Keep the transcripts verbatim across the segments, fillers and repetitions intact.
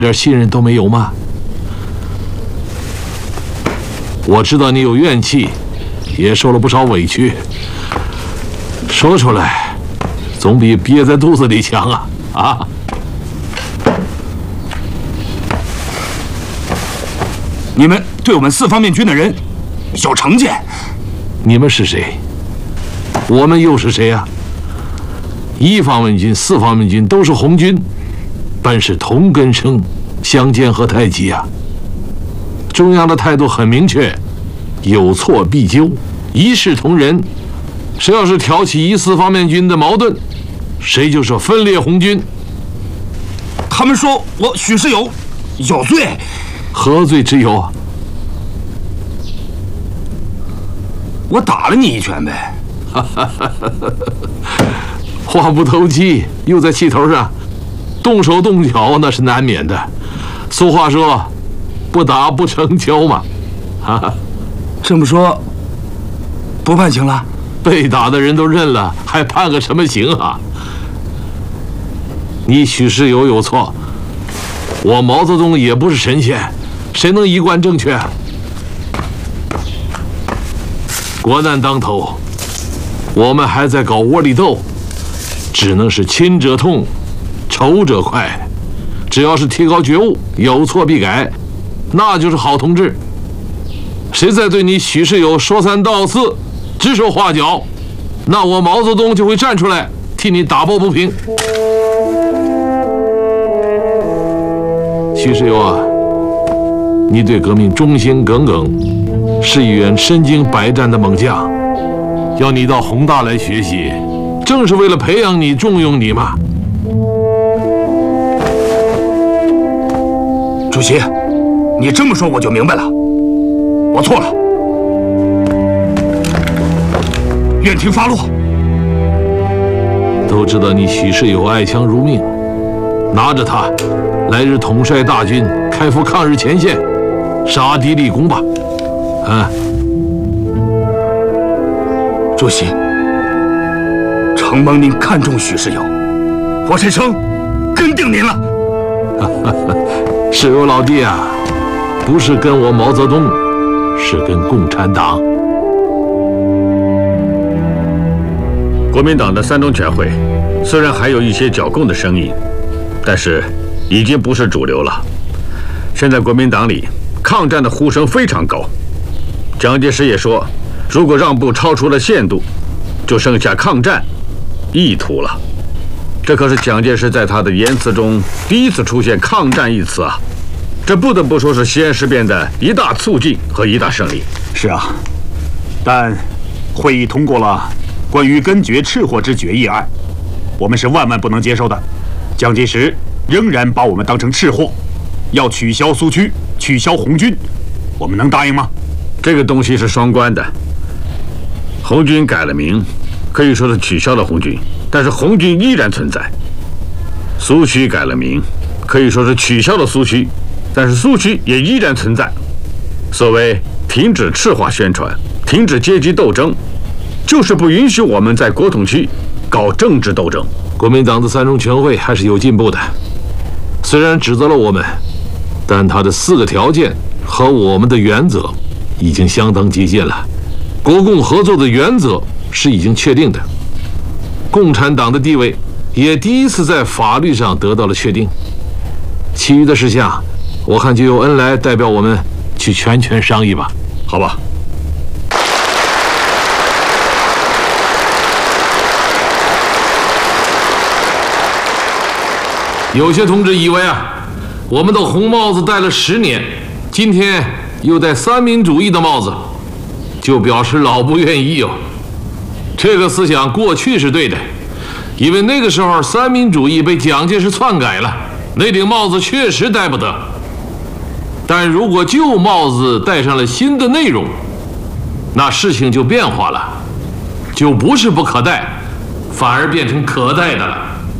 点信任都没有吗？我知道你有怨气，也受了不少委屈，说出来，总比憋在肚子里强啊！啊！ 你们对我们四方面军的人有成见。 你们是谁？我们又是谁啊？一方面军、四方面军都是红军，本是同根生，相煎何太急啊！中央的态度很明确，有错必纠，一视同仁。谁要是挑起一四方面军的矛盾，谁就是分裂红军。 他们说我许世友有罪， 何罪之有？ 我打了你一拳呗。 话不投机，又在气头上，动手动脚那是难免的。俗话说，不打不成交嘛。哈哈， 这么说，不判刑了？ 被打的人都认了，还判个什么刑啊？你许世友有错，我毛泽东也不是神仙，谁能一贯正确？国难当头，我们还在搞窝里斗，只能是亲者痛，仇者快。只要是提高觉悟，有错必改，那就是好同志。谁再对你许世友说三道四，指手画脚，那我毛泽东就会站出来替你打抱不平。许世友啊，你对革命忠心耿耿，是一员身经百战的猛将。要你到宏大来学习，正是为了培养你、重用你嘛。 主席，你这么说我就明白了，我错了。愿听发落。 都知道你许世友爱枪如命，拿着它，来日统帅大军，开赴抗日前线，杀敌立功吧。啊！ 主席，承蒙您看重许世友，我这生跟定您了。 世友老弟啊，不是跟我毛泽东，是跟共产党。 国民党的三中全会虽然还有一些剿共的声音，但是已经不是主流了。现在国民党里抗战的呼声非常高。蒋介石也说，如果让步超出了限度，就剩下抗战意图了。这可是蒋介石在他的言辞中第一次出现抗战一词啊！这不得不说是西安事变的一大促进和一大胜利。 是啊，但会议通过了关于根绝赤货之决议案，我们是万万不能接受的。蒋介石仍然把我们当成赤货，要取消苏区，取消红军，我们能答应吗？ 这个东西是双关的。红军改了名，可以说是取消了红军，但是红军依然存在。苏区改了名，可以说是取消了苏区，但是苏区也依然存在。所谓停止赤化宣传，停止阶级斗争，就是不允许我们在国统区搞政治斗争。 国民党的三中全会还是有进步的，虽然指责了我们，但他的四个条件和我们的原则已经相当接近了。国共合作的原则是已经确定的，共产党的地位也第一次在法律上得到了确定。其余的事项，我看就由恩来代表我们去全权商议吧。 好吧。 有些同志以为啊，我们的红帽子戴了十年，今天又戴三民主义的帽子，就表示老不愿意哦。这个思想过去是对的，因为那个时候三民主义被蒋介石篡改了，那顶帽子确实戴不得。但如果旧帽子戴上了新的内容，那事情就变化了，就不是不可戴，反而变成可戴的了。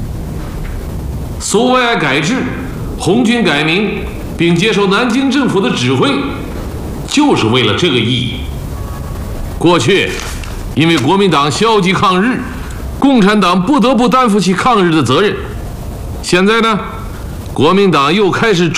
苏维埃改制，红军改名，并接受南京政府的指挥，就是为了这个意义。过去，因为国民党消极抗日，共产党不得不担负起抗日的责任。现在呢，国民党又开始